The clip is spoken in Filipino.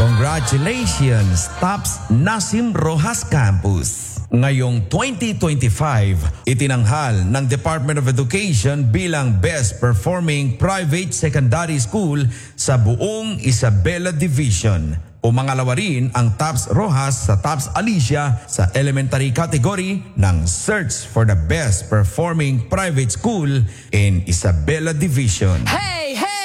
Congratulations, TOPS Nasim Rojas Campus! Ngayong 2025, itinanghal ng Department of Education bilang Best Performing Private Secondary School sa buong Isabela Division. Umangalawa rin ang TOPS Rojas sa TOPS Alicia sa elementary category ng Search for the Best Performing Private School in Isabela Division. Hey!